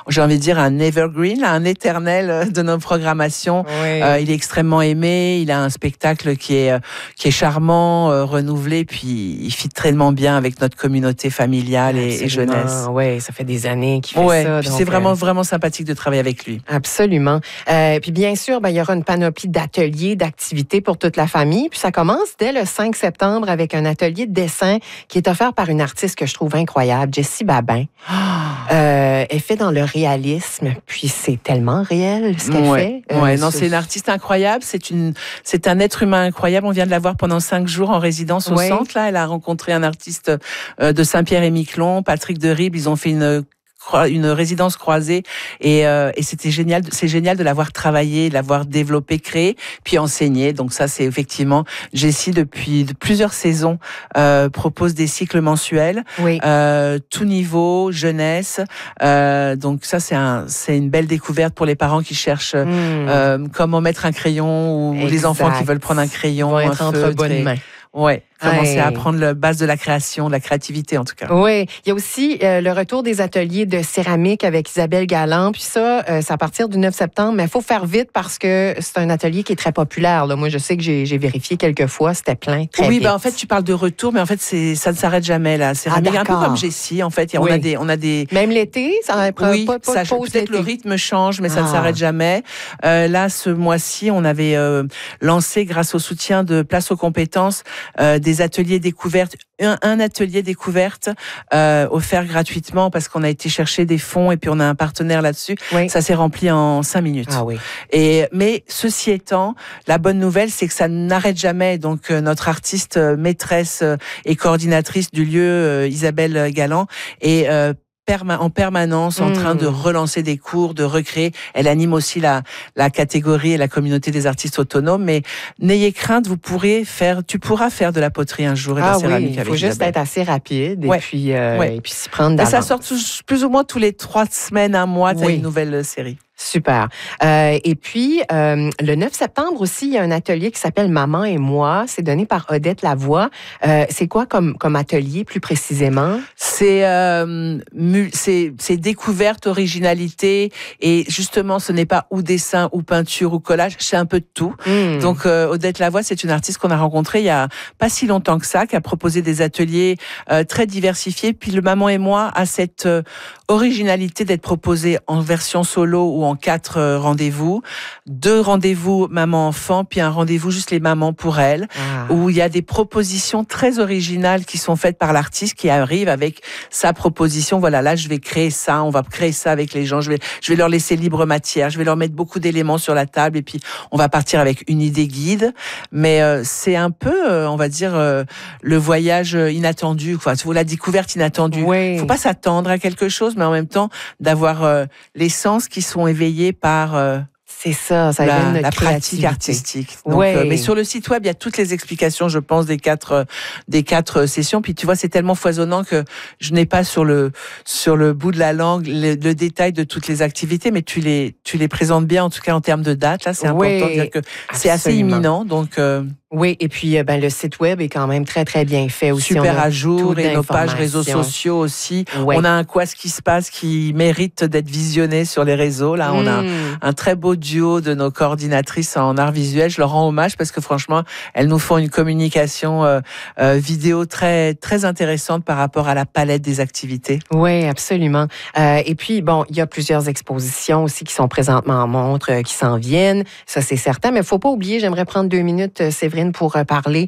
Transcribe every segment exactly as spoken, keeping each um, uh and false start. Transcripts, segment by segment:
j'ai envie de dire, un evergreen, un éternel de nos programmations. Oui. Euh, il est extrêmement aimé, il a un spectacle qui est, euh, qui est charmant, euh, renouvelé, puis il fit tellement bien avec notre communauté familiale et, et jeunesse. Oui, ça fait des années qu'il fait ouais, ça. Puis c'est vraiment, euh... vraiment sympathique de travailler avec lui. Absolument. Euh, puis bien sûr, ben, il y aura une panoplie d'ateliers, d'activités pour toute la famille. Puis ça commence dès le cinq septembre avec un atelier de dessin qui est offert par une artiste que je trouve incroyable, Jessie Babin. Oh. Euh, elle fait dans le réalisme, puis c'est tellement réel ce qu'elle ouais. fait. Euh, ouais, non, c'est une artiste incroyable. C'est une, c'est un être humain incroyable. On vient de la voir pendant cinq jours en résidence au ouais. centre. Là, elle a rencontré un artiste euh, de Saint-Pierre-et-Miquelon, Patrick Deribes. Ils ont fait une une résidence croisée et, euh, et c'était génial, c'est génial de l'avoir travaillé, de l'avoir développé, créé, puis enseigné. Donc ça, c'est effectivement, Jessie, depuis plusieurs saisons, euh, propose des cycles mensuels, oui. euh, tout niveau, jeunesse. Euh, donc ça, c'est un, c'est une belle découverte pour les parents qui cherchent mmh. euh, comment mettre un crayon ou exact. Les enfants qui veulent prendre un crayon, vont un être entre bonnes et... mains. Ouais, commencer hey. à apprendre la base de la création, de la créativité en tout cas. Oui, il y a aussi euh, le retour des ateliers de céramique avec Isabelle Galland. Puis ça, euh, c'est à partir du neuf septembre, mais il faut faire vite parce que c'est un atelier qui est très populaire. Là. Moi, je sais que j'ai, j'ai vérifié quelques fois, c'était plein, très Oui, vite. Ben, en fait, tu parles de retour, mais en fait, c'est, ça ne s'arrête jamais. La céramique, ah, un peu comme Jessie, en fait. Oui. On, a des, on a des... Même l'été, ça prend oui, pas, pas ça, de pause peut-être l'été. Le rythme change, mais ça ah. ne s'arrête jamais. Euh, là, ce mois-ci, on avait euh, lancé, grâce au soutien de Place aux compétences, euh, des ateliers découverte, un, un atelier découverte euh, offert gratuitement parce qu'on a été chercher des fonds et puis on a un partenaire là-dessus. Oui. Ça s'est rempli en cinq minutes. Ah oui. Et mais ceci étant, la bonne nouvelle, c'est que ça n'arrête jamais. Donc euh, notre artiste euh, maîtresse euh, et coordinatrice du lieu, euh, Isabelle Galland, est euh, en permanence en train de relancer des cours, de recréer. Elle anime aussi la, la catégorie et la communauté des artistes autonomes. Mais n'ayez crainte, vous pourrez faire, tu pourras faire de la poterie un jour et de ah la céramique oui, avec il faut juste Isabelle. être assez rapide et ouais. puis euh, ouais. et puis s'y prendre d'avance. Et ça sort tous, plus ou moins tous les trois semaines, un mois, tu as oui. une nouvelle série. Super. Euh, et puis, euh, le neuf septembre aussi, il y a un atelier qui s'appelle Maman et moi. C'est donné par Odette Lavoie. Euh, c'est quoi comme, comme atelier, plus précisément? C'est, euh, c'est, c'est découverte, originalité. Et justement, ce n'est pas ou dessin, ou peinture, ou collage. C'est un peu de tout. Mmh. Donc, euh, Odette Lavoie, c'est une artiste qu'on a rencontrée il y a pas si longtemps que ça, qui a proposé des ateliers euh, très diversifiés. Puis, le Maman et moi a cette euh, originalité d'être proposé en version solo ou en quatre rendez-vous, deux rendez-vous maman-enfant, puis un rendez-vous juste les mamans pour elles, ah. où il y a des propositions très originales qui sont faites par l'artiste qui arrive avec sa proposition. Voilà, là, je vais créer ça, on va créer ça avec les gens, je vais, je vais leur laisser libre matière, je vais leur mettre beaucoup d'éléments sur la table et puis on va partir avec une idée guide. Mais euh, c'est un peu, euh, on va dire, euh, le voyage inattendu, quoi. La découverte inattendue. Oui. Il faut pas s'attendre à quelque chose, mais en même temps, d'avoir euh, les sens qui sont éveillé par euh, c'est ça, ça la, notre la pratique artistique. Donc, ouais. euh, mais sur le site web, il y a toutes les explications, je pense, des quatre euh, des quatre sessions. Puis tu vois, c'est tellement foisonnant que je n'ai pas sur le sur le bout de la langue le, le détail de toutes les activités, mais tu les tu les présentes bien, en tout cas en termes de date. Là, c'est ouais, important de dire que c'est assez imminent. Donc euh, oui, et puis ben, le site web est quand même très, très bien fait aussi. Super à jour, et nos pages réseaux sociaux aussi. Ouais. On a un Quoi ce qui se passe qui mérite d'être visionné sur les réseaux. Là, on a mmh. un, un très beau duo de nos coordinatrices en art visuel. Je leur rends hommage parce que franchement, elles nous font une communication euh, euh, vidéo très, très intéressante par rapport à la palette des activités. Oui, absolument. Euh, et puis, bon, il y a plusieurs expositions aussi qui sont présentement en montre, euh, qui s'en viennent. Ça, c'est certain. Mais il ne faut pas oublier, j'aimerais prendre deux minutes, Séverine, pour parler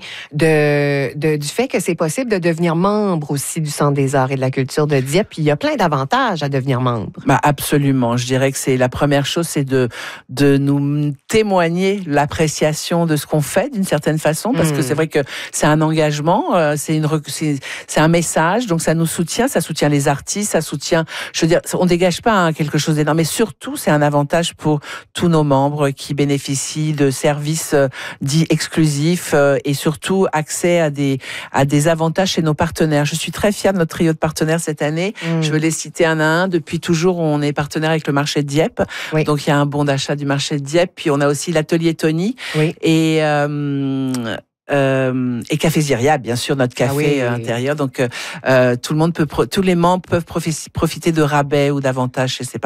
de, de, du fait que c'est possible de devenir membre aussi du Centre des arts et de la culture de Dieppe. Puis il y a plein d'avantages à devenir membre. Bah absolument. Je dirais que c'est la première chose, c'est de, de nous témoigner l'appréciation de ce qu'on fait d'une certaine façon, parce mmh. que c'est vrai que c'est un engagement, euh, c'est, une, c'est, c'est un message, donc ça nous soutient, ça soutient les artistes, ça soutient, je veux dire, on dégage pas hein, quelque chose d'énorme, mais surtout c'est un avantage pour tous nos membres qui bénéficient de services euh, dits exclusifs et surtout accès à des, à des avantages chez nos partenaires. Je suis très fière de notre trio de partenaires cette année. Mmh. Je veux les citer un à un. Depuis toujours, on est partenaire avec le marché de Dieppe. Oui. Donc, il y a un bon d'achat du marché de Dieppe. Puis, on a aussi l'atelier Tony. Oui. Et... Euh, Euh, et Café Ziria, bien sûr, notre café ah oui, euh, intérieur. Donc, euh, tout le monde peut, pro- tous les membres peuvent profiter de rabais ou d'avantages chez ces